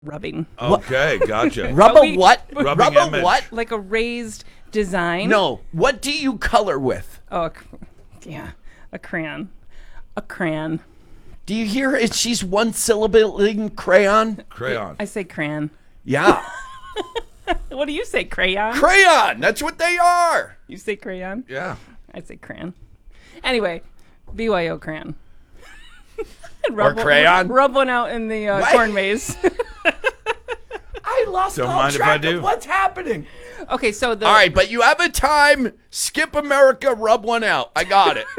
rubbing. Okay, gotcha. Rubber what? Rubbing Rubber image. what? Like a raised design. No. What do you color with? Oh, a crayon. A crayon. Do you hear it? She's one syllable crayon. Crayon. I say crayon. Yeah. What do you say, crayon? Crayon. That's what they are. You say crayon? Yeah. I say crayon. Anyway, BYO crayon. Or crayon? Rub one out in the corn maze. I lost Don't all mind if track I do. of what's happening. Okay, so the... All right, but you have a time. Skip America, rub one out. I got it.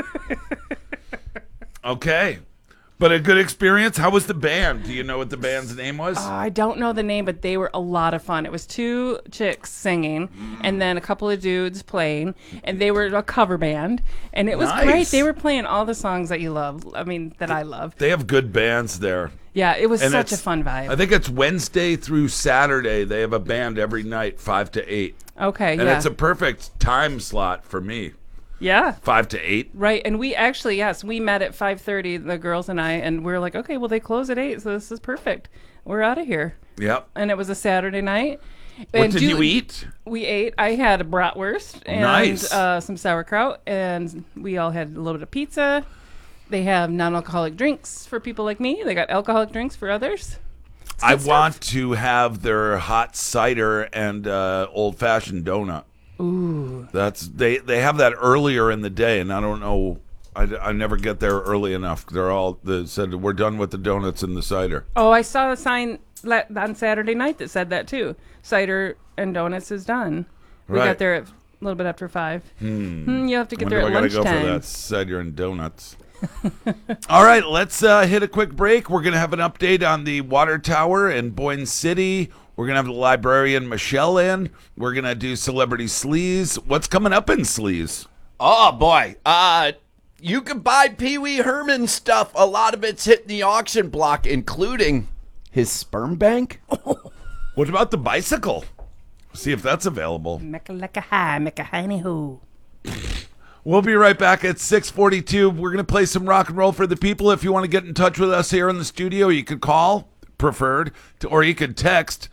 Okay. But a good experience. How was the band? Do you know what the band's name was? I don't know the name, but they were a lot of fun. It was 2 chicks singing and then a couple of dudes playing, and they were a cover band, and it was Nice. great. They were playing all the songs that you love. I mean, that I love. They have good bands there. Yeah, it was And such a it's- fun vibe. I think it's Wednesday through Saturday. They have a band every night, 5 to 8. Okay, And yeah. it's a perfect time slot for me. Yeah. 5 to 8. Right, and we actually, yes, we met at 5:30, the girls and I, and we were like, okay, well, they close at 8, so this is perfect. We're out of here. Yep. And it was a Saturday night. What And did you eat? We ate. I had a bratwurst and Nice. some sauerkraut, and we all had a little bit of pizza. They have non-alcoholic drinks for people like me. They got alcoholic drinks for others. I want to have their hot cider and old-fashioned donut. Ooh. They have that earlier in the day, and I don't know. I never get there early enough. They said we're done with the donuts and the cider. Oh, I saw a sign on Saturday night that said that too. Cider and donuts is done. We Right. got there at a little bit after 5. You have to get When there do at I gotta go lunchtime. for that cider and donuts? All right, let's hit a quick break. We're going to have an update on the water tower in Boyne City. We're going to have the librarian Michelle in. We're going to do Celebrity Sleaze. What's coming up in Sleaze? Oh, boy. You can buy Pee Wee Herman stuff. A lot of it's hitting the auction block, including his sperm bank. What about the bicycle? See if that's available. Mecca lecca hi, mecca hiney hoo. We'll be right back at 6:42. We're going to play some rock and roll for the people. If you want to get in touch with us here in the studio, you could call, preferred, or you could text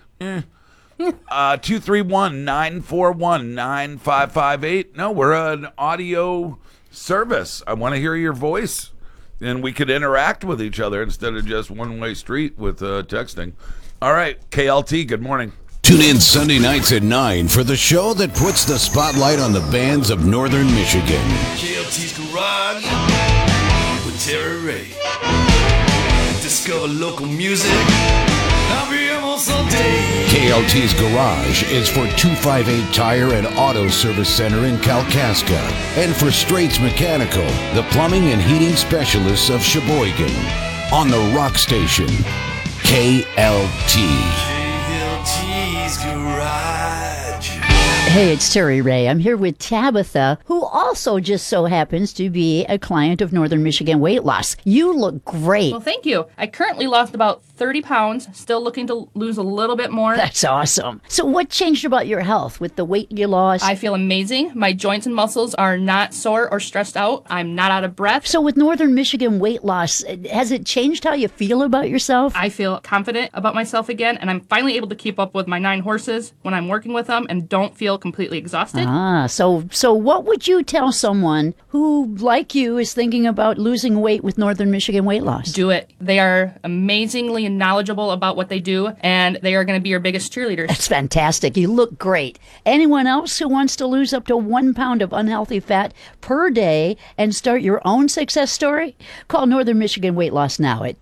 231-941-9558. No, we're an audio service. I want to hear your voice, and we could interact with each other instead of just one-way street with texting. All right, KLT, good morning. Tune in Sunday nights at 9 for the show that puts the spotlight on the bands of Northern Michigan. KLT's Garage with Terry Ray. Discover local music. I'll be almost all day. KLT's Garage is for 258 Tire and Auto Service Center in Kalkaska, and for Straits Mechanical, the plumbing and heating specialists of Sheboygan. On the rock station, KLT. KLT's Garage. Hey, it's Terry Ray. I'm here with Tabitha, who also just so happens to be a client of Northern Michigan Weight Loss. You look great. Well, thank you. I currently lost about 30 pounds, still looking to lose a little bit more. That's awesome. So what changed about your health with the weight you lost? I feel amazing. My joints and muscles are not sore or stressed out. I'm not out of breath. So with Northern Michigan Weight Loss, has it changed how you feel about yourself? I feel confident about myself again, and I'm finally able to keep up with my 9 horses when I'm working with them and don't feel completely exhausted. So what would you tell someone who, like you, is thinking about losing weight with Northern Michigan Weight Loss? Do it. They are amazingly knowledgeable about what they do, and they are going to be your biggest cheerleaders. That's fantastic. You look great. Anyone else who wants to lose up to 1 pound of unhealthy fat per day and start your own success story? Call Northern Michigan Weight Loss now at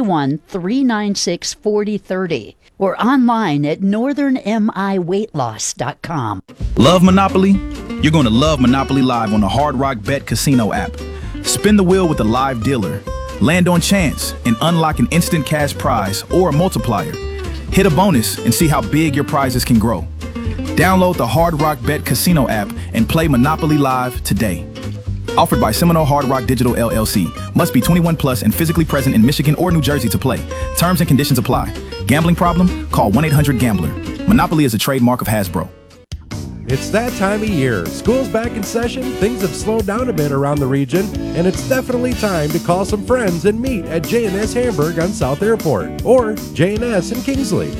231-396-4030 or online at northernmiweightloss.com. Love Monopoly? You're going to love Monopoly Live on the Hard Rock Bet Casino app. Spin the wheel with a live dealer. Land on chance and unlock an instant cash prize or a multiplier. Hit a bonus and see how big your prizes can grow. Download the Hard Rock Bet Casino app and play Monopoly Live today. Offered by Seminole Hard Rock Digital LLC. Must be 21 plus and physically present in Michigan or New Jersey to play. Terms and conditions apply. Gambling problem? Call 1-800-GAMBLER. Monopoly is a trademark of Hasbro. It's that time of year. School's back in session, things have slowed down a bit around the region, and it's definitely time to call some friends and meet at J&S Hamburg on South Airport or J&S in Kingsley.